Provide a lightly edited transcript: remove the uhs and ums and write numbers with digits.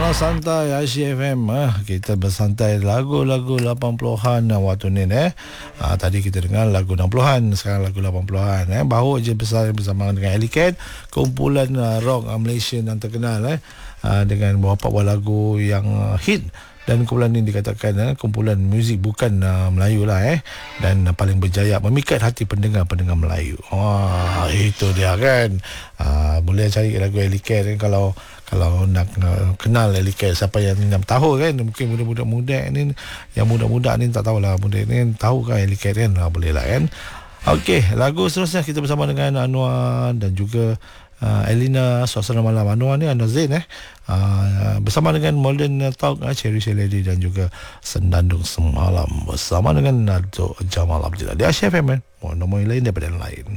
Santai ICFM. Kita bersantai lagu-lagu 80-an waktu ni. Tadi kita dengar lagu 60-an, sekarang lagu 80-an. Baru je bersama dengan Ellie-Cat, kumpulan rock Malaysia yang terkenal dengan beberapa buah lagu yang hit. Dan kumpulan ini dikatakan kumpulan muzik bukan Melayu lah dan paling berjaya memikat hati pendengar-pendengar Melayu. Itu dia kan. Boleh cari lagu Ellie-Cat kalau nak kenal Ellie-Cat, siapa yang tahu kan, mungkin budak-budak muda ni, yang muda-muda ni tak tahulah, muda ni tahu kan Ellie-Cat kan, boleh lah kan. Okey, lagu seterusnya kita bersama dengan Anwar dan juga Elina. Suasana malam Anwar ni Anwar Zain bersama dengan Modern Talk, Cherry Lady dan juga Senandung Semalam bersama dengan Dato' Jamal Abdillah di Asia FM. Mau nombor lain daripada yang lain.